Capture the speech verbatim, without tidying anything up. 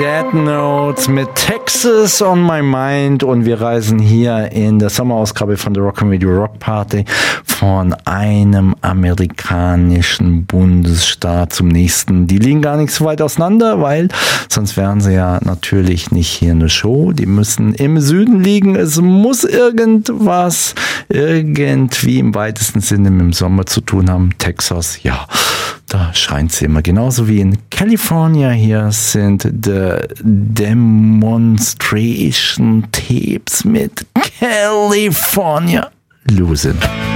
Dead Notes mit Texas on My Mind und wir reisen hier in der Sommerausgabe von der Rock and Radio Rock Party von einem amerikanischen Bundesstaat zum nächsten. Die liegen gar nicht so weit auseinander, weil sonst wären sie ja natürlich nicht hier in der Show. Die müssen im Süden liegen. Es muss irgendwas irgendwie im weitesten Sinne mit dem Sommer zu tun haben. Texas, ja. Da scheint sie immer. Genauso wie in California. Hier sind The Demonstration Tapes mit California Losing.